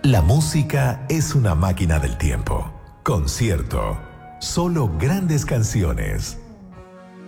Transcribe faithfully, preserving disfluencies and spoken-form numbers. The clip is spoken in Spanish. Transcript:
La música es una máquina del tiempo. Concierto. Solo grandes canciones.